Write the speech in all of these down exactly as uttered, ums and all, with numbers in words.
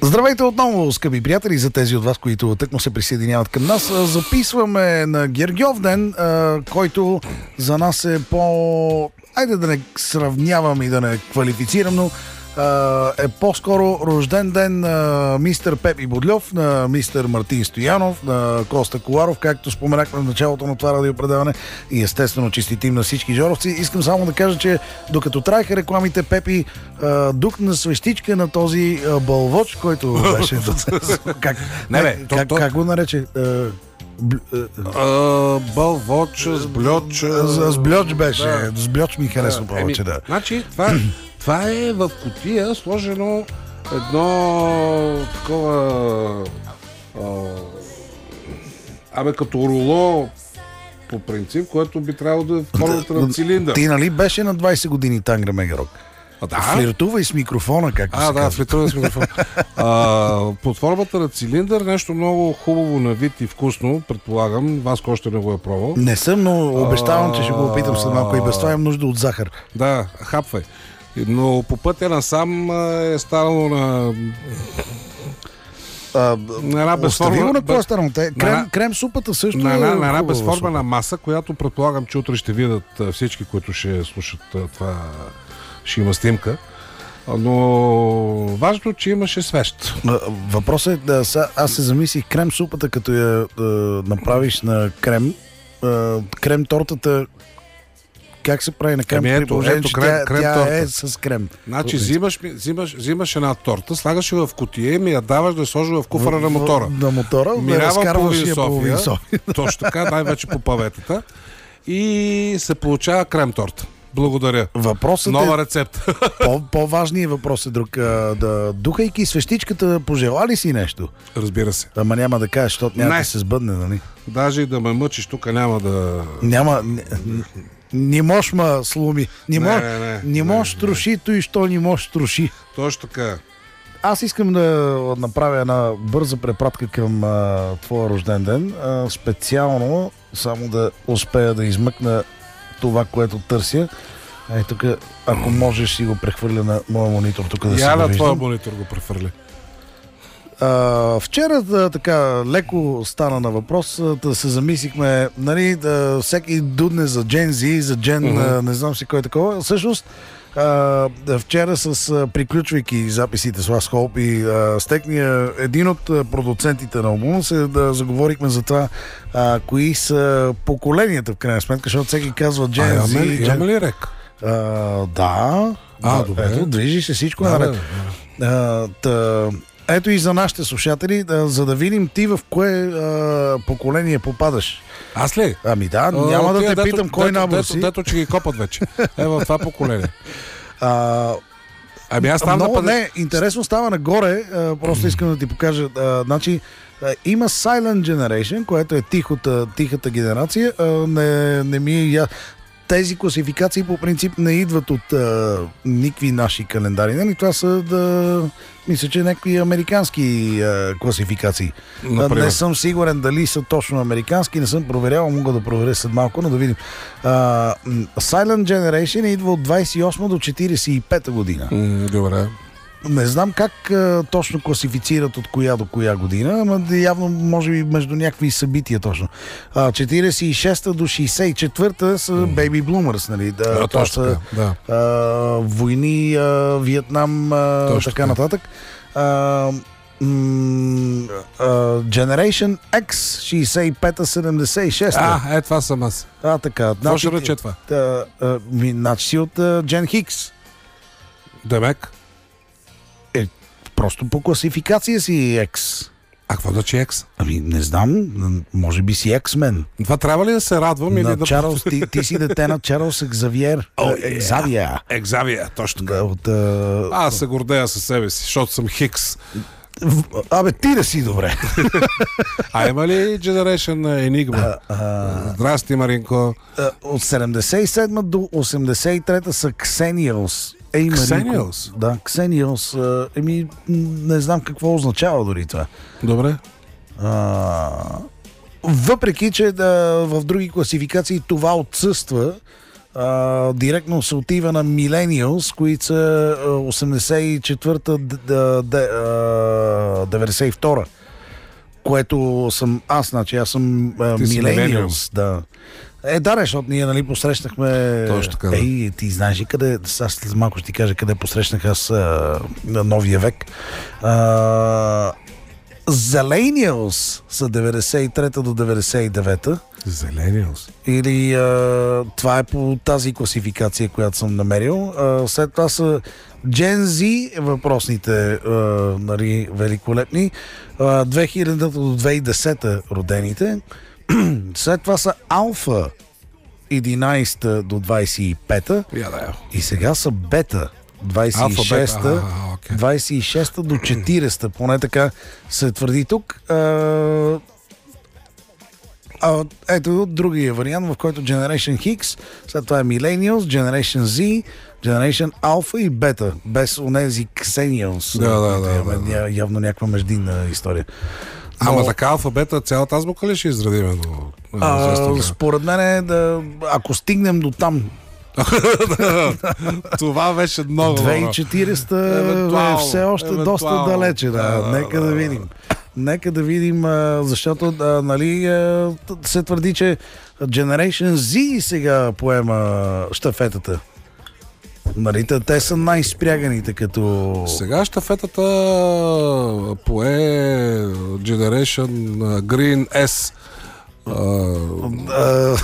Здравейте отново, скъпи приятели, за тези от вас, които тъкмо се присъединяват към нас. Записваме на Гергьов ден, който за нас е по... Айде да не сравнявам и да не квалифицирам, но е по-скоро рожден ден на мистер Пепи Бодльов, на мистер Мартин Стоянов, на Коста Коларов, както споменахме в началото на това радиопредаване, и естествено честитим на всички жоровци. Искам само да кажа, че докато траеха рекламите, Пепи духна свещичка на този бълвоч, който беше... как, не, бе, как, то, как го нарече? Бълвоч, сбльоч... Сбльоч беше. Да. Сбльоч ми харесва да, повече, да. Значи, това, това е в кутия сложено едно такова... А, абе, като руло по принцип, което би трябвало да е в формата на цилиндър. Ти нали беше на двайсет години Тангра Мегарок? А, да. Флиртувай с микрофона, както а, се да, казва. флиртувай с микрофона. а, под формата на цилиндър, нещо много хубаво на вид и вкусно, предполагам. Васко още не го е пробвал. Не съм, но обещавам, че ще го опитам след малко и без това имам нужда от захар. Да, хапвай. Но по пътя насам е станало на... А, на една безформа... Остави го на какво е станало? Крем, на, крем супата също на, е на, на една хубава безформена супа. маса, която предполагам, че утре ще видят всички, които ще слушат това... Ще има снимка. Но важно, че имаше свещ. Въпросът е, да, аз се замислих крем супата, като я да, направиш на крем. Крем тортата, как се прави на крем? Ами ето, ето крем, тя, крем тя торта. е с крем. Значи взимаш, взимаш, взимаш една торта, слагаш я в кутия и ми я даваш да я сложи в куфара на мотора. На мотора, да разкарваш я половин София. Точно така, най-вече по паветата. И се получава крем торта. Благодаря. Въпросът Нова е, рецепта. По, по-важният въпрос е друг. Да, духайки свещичката, пожела ли си нещо? Разбира се. Ама няма да кажеш, защото няма не. да се сбъдне, нали? Даже и да ме мъчиш, тук няма да... Няма... Не, не мож ма слуми. Не, не, мож, не, не, не мож не, троши, то и що не мож троши. Точно така. Аз искам да направя една бърза препратка към а, твоя рожден ден. А, специално, само да успея да измъкна това, което търся. Ей, тук, ако можеш, си го прехвърля на моя монитор, тук да се Я на виждам. твоя монитор го прехвърля. А, вчера да, така леко стана на въпрос, да се замислихме, нали, да, всеки дудне за Gen Z, за Gen, uh-huh. не знам си кой е такова. Всъщност, а, вчера с а, приключвайки записите с Last Hope и а, с техния, един от а, продуцентите на албума, се да заговорихме за това, а, кои са поколенията в крайна сметка, защото всеки казва Gen а, Z. Gen... Gen... Има ли рек? А, да. А, да, добре. Ето, движи се всичко да, наред. Да, да. А, та, ето и за нашите слушатели, да, за да видим ти в кое а, поколение попадаш. Аз ли? Ами да, няма О, да тия, те дето, питам кой дето, набор дето, си. дето, че ги копат вече. Е, в това поколение. А, ами аз там много, да бъде... не, интересно става нагоре, а, просто искам да ти покажа. А, значи, а, има Silent Generation, което е тихота, тихата генерация. А, не, не ми е я... Тези класификации по принцип не идват от а, никакви наши календари. Нали? Това са, да, мисля, че някакви американски а, класификации. А, не съм сигурен дали са точно американски, не съм проверял, мога да проверя след малко, но да видим. А, Silent Generation идва от двайсет и осма до четирийсет и пета година. М, добре. Не знам как а, точно класифицират от коя до коя година, но явно може би между някакви събития точно. А, четирийсет и шеста до шейсет и четвърта са Baby Bloomers, нали? Да, да, това точно са да. а, войни, а, Виетнам, а, така така. нататък. А, м, а, Generation X, шейсет и пета седемдесет и шеста. А, е, това съм аз. А, така. Какво ще рече това? А, а, ми, значи си от а, Gen Hicks. Демек? Просто по класификация си X. А какво да че Екс? Ами, не знам, може би си X-Men. Това трябва ли да се радвам или На да... Чарлз, ти, ти си дете на Чарлз Екзавиер. О, Е, Екзавия. Екзавия, точно така. Да, от, а... Аз се гордея със себе си, защото съм Хикс. В... Абе, ти да си добре. А има ли Generation Enigma? А, а... Здрасти, Маринко. А, от седемдесет и седма до осемдесет и трета са Xennials. Ей, Xennials? Да, Xennials. А, еми, не знам какво означава дори това. Добре. А... Въпреки, че да, в други класификации това отсъства, а, директно се отива на Millennials, които са осемдесет и четвърта деветдесет и втора, което съм аз, значи аз съм а, Millennials, да. Е, да, защото ние, нали, посрещнахме... Точно така, да. Ей, ти знаеш ли къде... Аз след малко ще ти кажа къде посрещнах аз а, на новия век. А, Zillennials са деветдесет и трета до деветдесет и девета. Zillennials. Или а, това е по тази класификация, която съм намерил. А, след това са Gen Z, въпросните, а, нали, великолепни. А, две хиляди до две хиляди и десета родените. След това са Alpha единайсета до двайсет и пета. Yeah, да, и сега са Бета двайсет и шеста, а, okay. двайсет и шеста до четиридесета. Поне така се твърди тук. А, а, ето другия вариант, в който Generation X, след това е Millennials, Generation Z, Generation Alpha и Beta, без онези Xennials. Да, да, да, да, да. Явно някаква междинна история. Но... Ама Но... така алфабета, цялата азбука ли ще изредиме до... А, според мен е да, ако стигнем до там. Това беше много. две хиляди и четиридесета е все още доста далече. Да. Да, Нека да, да видим. Нека да видим, защото да, нали, се твърди, че Generation Z сега поема щафетата. Нали, те са най-спряганите като... Сега щафетата пое Generation Green S. Uh,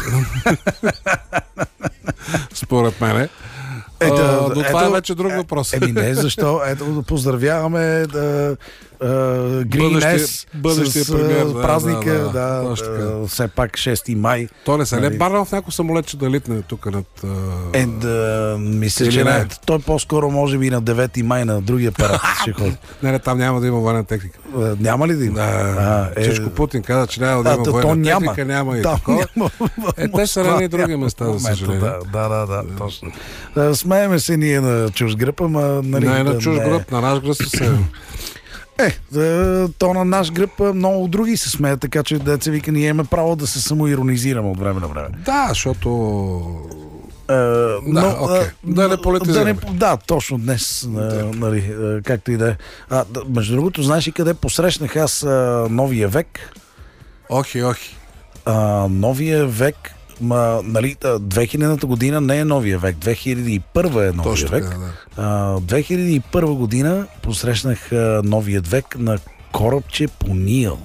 Според мене. Ето, uh, но това ето, е вече друг въпрос. Еми не, защо? Ето, поздравяваме да, uh, Green S бъдещия с премиер, uh, празника, да, да, да, uh, все пак шести май. То не се нали? не барнал в някой самолет, че да литне тук над... Uh... Е, да, мисля, че не. Той по-скоро може би на девети май на другия парад ще ходи. Не, не, там няма да има военна техника. Uh, няма ли да има? Да, е... Чичко Путин каза, че няма да има а, военна няма. техника, няма и да, такова. Няма. Е, те са на други места, за съжаление. Да, да, да, да, точно. Uh, смееме се ние на чуж гръб, ама... Нали, не, на чуж гръб, на наш гръб се Е, то на наш гръб много други се смеят, така че деца вика, ние имаме право да се самоиронизираме от време на време. Да, защото... Uh, да, но, okay. да не политизираме. Да, да, точно днес, да. Нали, както и да е. Между другото, знаеш ли къде посрещнах аз а, новия век? Охи, охи. А, новия век, ма, нали, две хилядната година не е новия век, две хиляди и първа е новия точно, век. Да, да. А, две хиляди и първа година посрещнах а, новият век на корабче по Нил.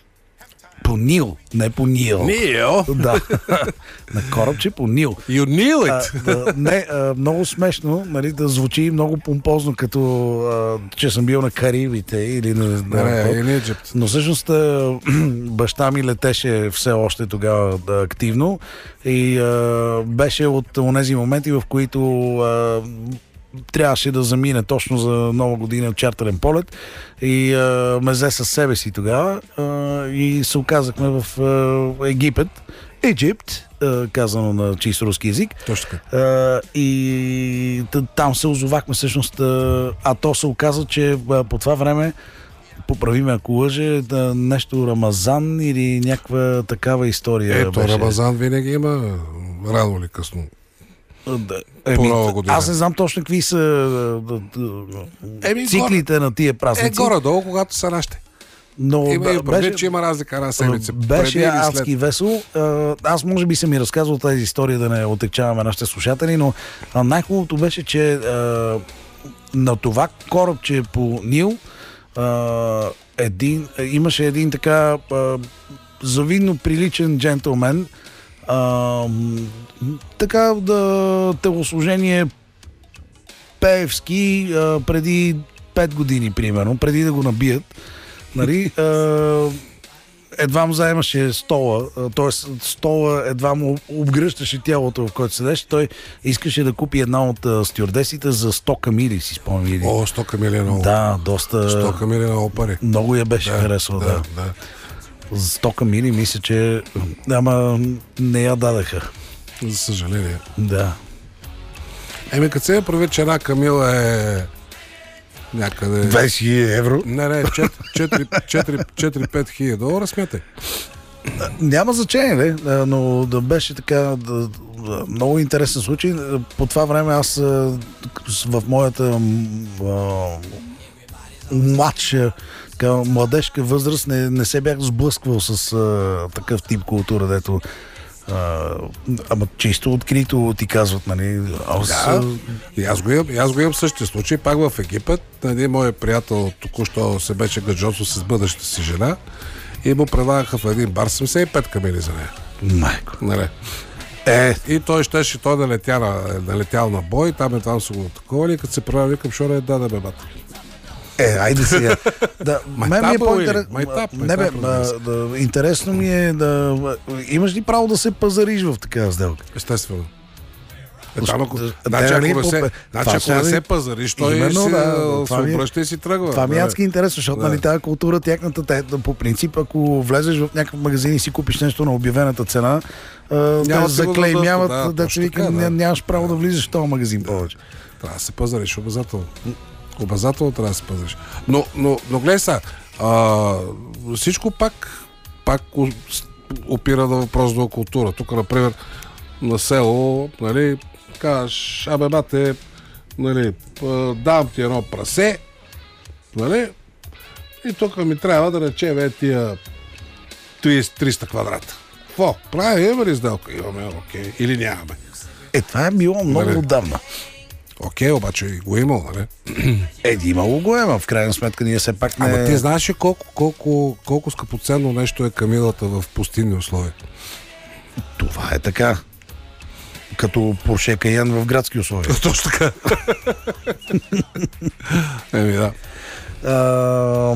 По Нил, не по Нил. Нил? Да, на корабче по Нил. You knew it! А, да, не, а, много смешно, нали, да звучи много помпозно, като а, че съм бил на Карибите или на... Не, не, in Egypt. Но всъщност а, баща ми летеше все още тогава да, активно и а, беше от онези моменти, в които а, трябваше да замине точно за нова година чартерен полет и а, ме взе със себе си тогава а, и се оказахме в а, Египет. Египт, казано на чист руски език. Точно така. И там се озовахме всъщност, а то се оказа, че по това време, поправи ме ако лъже, нещо Рамазан или някаква такава история. Ето, беше. Рамазан винаги има рано или късно. Да. Еми, аз не знам точно какви са Еми, циклите горе, на тия празници. Е, горе-долу, когато са нашите. Но има, да, беше, че има разлика на седмица. Беше адски весело. Аз може би съм ми разказвал тази история, да не отекчаваме нашите слушатели, но най-хубавото беше, че на това корабче по Нил един, имаше един така завидно приличен джентлмен, така да телосложение пеевски преди пет години, примерно, преди да го набият. Нали, едва му заемаше стола, т.е. стола едва му обгръщаше тялото, в което седеше. Той искаше да купи една от стюардесите за сто камили, си спомням. О, сто камили е много. Да, доста... сто камили е много пари. Много я беше да, харесвал, да. да. да. За сто камили мисля, че... Ама не я дадаха. За съжаление. Да. Еми, като се прави, че една камила е... някъде... двайсет хиляди евро? Не, не, четири-пет хиляди долара, смятай. Няма значение, не? Но да беше така, да, много интересен случай. По това време аз а, в моята а, младша, така, младежка възраст не, не се бях сблъсквал с а, такъв тип култура, дето а, ама чисто открито ти казват, нали? Аз, Да, и аз го имам, и аз го имам същия случай, пак в Египет. Нали, моят приятел току-що се беше гаджосо с бъдещата си жена и му предлагаха в един бар седемдесет и пет камили за нея. майко. Нали. Е, и той щеше, той да летя на, налетял на бой, там е там са го такова, и като се прави, викам, що не даде бебата. Е, айде сега. Да, мен ми е по-интересно. Майтап, Не бе, майтап, да, да, интересно ми е да... Имаш ли право да се пазариш в такава сделка? Естествено. Е, там, ако, Да, значи, нали, ако не се, по- значи, това ако не сега- се пазариш, той Именно, си, да, да, това се ми е- обръща и си тръгва. Това ми е Нали? адски интересно, защото Да. нали, тази култура, тяхната, те, по принцип, ако влезеш в някакъв магазин и си купиш нещо на обявената цена, а, те сигурно заклеймяват, да, да, да, че точно вика, така, да. ня- нямаш право да влизаш в този магазин повече. Трябва да се пазариш, обязателно. Обязателно трябва да се пазариш. Но, но, но гледай сега, а, всичко пак, пак о- с- опира на въпрос до култура. Тук, например, на село, нали, кажеш, абе, бате, нали, а, дам ти едно прасе, нали, и тук ми трябва да речем е тия трийсет триста квадрата. Какво? Прави, имаме ли сделка? Имаме, окей. Или нямаме. Е, това е било много Нали. отдавна. Окей, обаче го е имало, нали? Е, имало го е, ма в крайна сметка ние все пак не... Ама ти знаеш ли колко, колко, колко скъпоценно нещо е камилата в пустинни условия? Това е така. Като Porsche Cayenne в градски условия. Точно така. Еми да. А,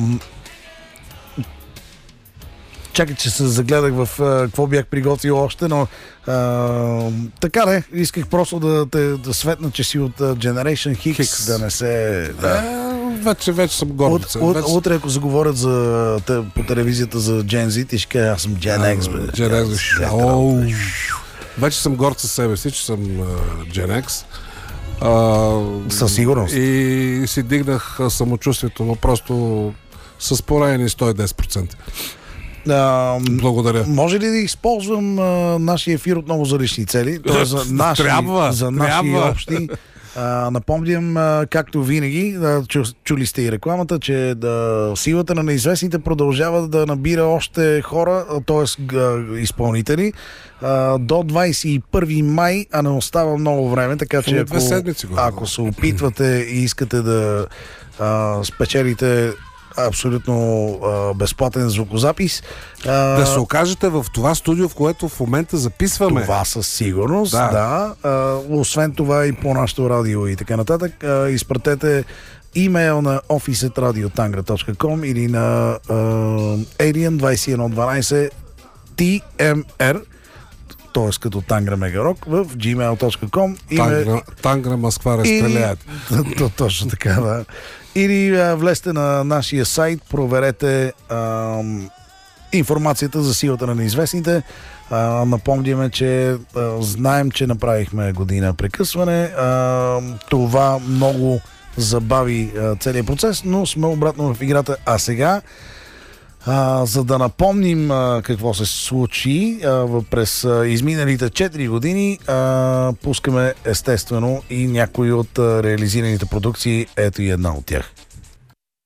чакай, че се загледах в а, какво бях приготвил още, но а, така не, исках просто да те да светна, че си от а, Generation Hicks, Хикс. да не се... Да. Е, вече, вече съм Ут, гордица. ут, вече... утре, ако заговорят за, те, по телевизията за Gen Z, ти ще кажа, аз съм Gen X, бе. Gen X. Взете Оу. работа. Вече съм горд със себе си, че съм uh, Gen X. Uh, Със сигурност. И си дигнах а, самочувствието, но просто с поредени сто и десет процента. А, Благодаря. може ли да използвам а, нашия ефир отново за лични цели? Тоест за наши, Трябва, за наши трябва. общи. А, напомням, а, както винаги, да, чу, чули сте и рекламата, че да, силата на неизвестните продължава да набира още хора, т.е. изпълнители, а, до двадесет и първи май, а не остава много време, така че Ами, две ако, седмици го. ако се опитвате и искате да а, спечелите абсолютно а, безплатен звукозапис, а, Да се окажете в това студио, в което в момента записваме. това със сигурност, да. Да. да. А, освен това и по нашото радио и така нататък. А, изпратете имейл на офис ет радио танга точка ком или на Alien двадесет и едно дванадесет ти ем ар, т.е. като Тангра Мегарок, в джимейл точка ком. Тангра, Тангра Москва разстреляят. То, точно така, да. Или а, влезте на нашия сайт, проверете ам, информацията за силата на неизвестните. А, напомняме, че а, знаем, че направихме година прекъсване. А, това много забави а, целият процес, но сме обратно в играта. А сега, а, за да напомним а, какво се случи а, през а, изминалите четири години, а, пускаме естествено и някои от а, реализираните продукции. Ето и една от тях.